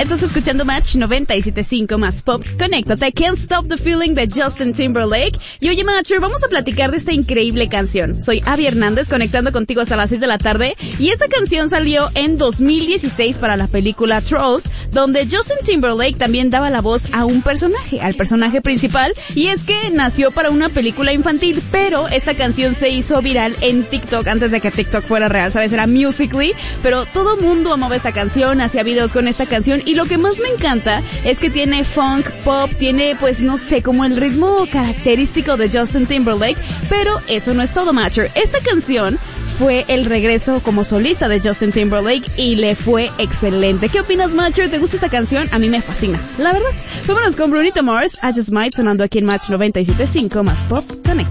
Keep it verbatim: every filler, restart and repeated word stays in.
estás escuchando Match noventa y siete punto cinco más pop. Conéctate, Can't Stop the Feeling de Justin Timberlake. Y oye, Matcher, vamos a platicar de esta increíble canción. Soy Abby Hernández, conectando contigo hasta las seis de la tarde. Y esta canción salió en dos mil dieciséis para la película Trolls, donde Justin Timberlake también daba la voz a un personaje, al personaje principal. Y es que nació para una película infantil, pero esta canción se hizo viral en TikTok antes de que TikTok fuera real, ¿sabes? Era Musical.ly, pero todo mundo amaba esta canción, hacía videos con esta canción, y lo que más me encanta es que tiene funk, pop, tiene, pues no sé, como el ritmo característico de Justin Timberlake, pero eso no es todo, Matcher. Esta canción fue el regreso como solista de Justin Timberlake y le fue excelente. ¿Qué opinas, Matcher? ¿Te gusta esta canción? A mí me fascina, la verdad. Vámonos con Brunito Mars, I Just Might, sonando aquí en Match noventa y siete punto cinco más pop. Connect.